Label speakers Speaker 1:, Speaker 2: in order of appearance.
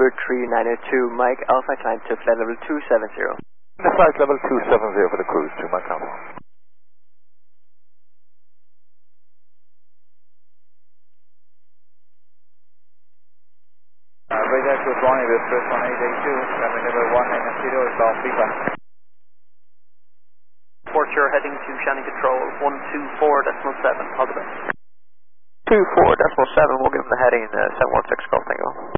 Speaker 1: November 3902, Mike Alpha, climb to flight level 270.
Speaker 2: The flight level 270 for the cruise to Mike Alpha.
Speaker 3: Radar to 20, Express 1882, cabin number 190 is off feedback.
Speaker 4: Port, you're heading to Shannon Control, 124.7, all the best.
Speaker 1: 24.7, we'll give them the heading 716 Golf Tango.